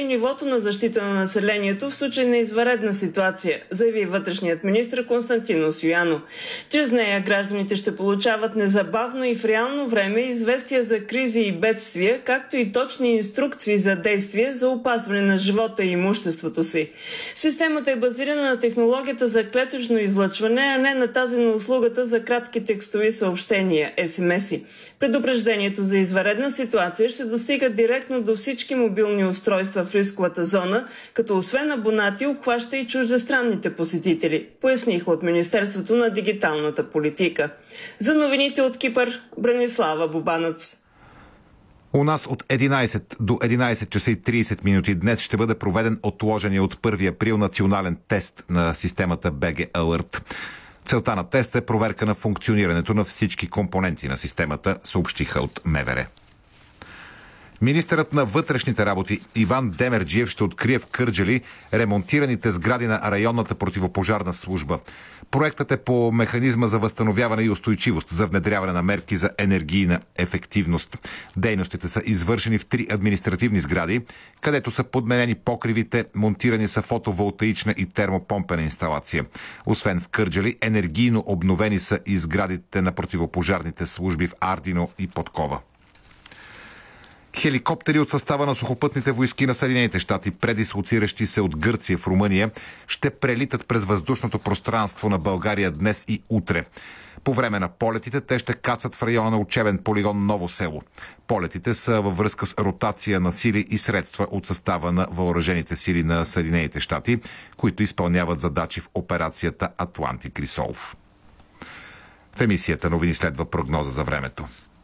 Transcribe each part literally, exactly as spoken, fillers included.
нивото на защита на населението в случай на извънредна ситуация, заяви вътрешният министр Константин Стоянов. Чрез нея гражданите ще получават незабавно и в реално време известия за кризи и бедствия, както и точни инструкции за действие за опазване на живота и имуществото си. Системата е базирана на технологията за клетъчно излъчване, а не на тази на услугата за кратки текстови съобщения, ес ем ес-и. Предупреждението за извънредна ситуация ще достига директно до всички мобилни устройства в рисковата зона, като освен абонати обхваща и чуждестранните посетители, поясниха от Министерството на дигиталната политика. За новините от Кипър, Бранислава Бубанъц. У нас от единайсет до единайсет часа и трийсет минути днес ще бъде проведен отложения от първи април национален тест на системата би джи Alert. Целта на теста е проверка на функционирането на всички компоненти на системата, съобщиха от МВР. Министърът на вътрешните работи Иван Демерджиев ще открие в Кърджали ремонтираните сгради на районната противопожарна служба. Проектът е по механизма за възстановяване и устойчивост за внедряване на мерки за енергийна ефективност. Дейностите са извършени в три административни сгради, където са подменени покривите, монтирани са фотоволтаична и термопомпена инсталация. Освен в Кърджали, енергийно обновени са и сградите на противопожарните служби в Ардино и Подкова. Хеликоптери от състава на сухопътните войски на Съединените щати, предислоциращи се от Гърция в Румъния, ще прелитат през въздушното пространство на България днес и утре. По време на полетите те ще кацат в района на учебен полигон Ново село. Полетите са във връзка с ротация на сили и средства от състава на въоръжените сили на Съединените щати, които изпълняват задачи в операцията Атлантик Ресолв. В емисията новини следва прогноза за времето.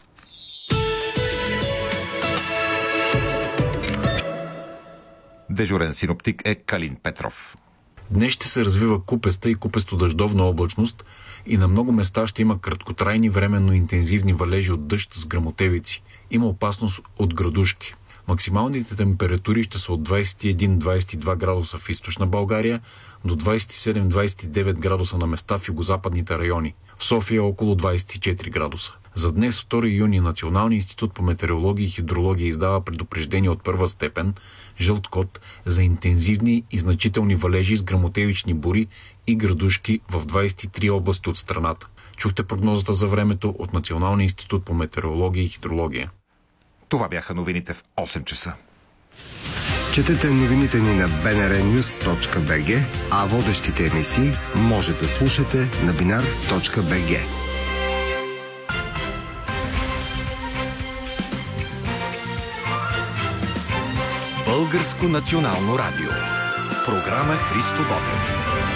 Дежурен синоптик е Калин Петров. Днес ще се развива купеста и купесто-дъждовна облачност и на много места ще има краткотрайни временно интензивни валежи от дъжд с гръмотевици. Има опасност от градушки. Максималните температури ще са от двайсет и един до двайсет и два градуса в източна България до двайсет и седем до двайсет и девет градуса на места в югозападните райони. В София около двайсет и четири градуса. За днес, втори юни, Националният институт по метеорология и хидрология издава предупреждение от първа степен, жълт код, за интензивни и значителни валежи с гръмотевични бури и градушки в двайсет и три области от страната. Чухте прогнозата за времето от Националния институт по метеорология и хидрология. Това бяха новините в осем часа. Четете новините ни на би ен ар нюз точка би джи, а водещите емисии може да слушате на бинар точка би джи. Българско национално радио. Програма Христо Ботев.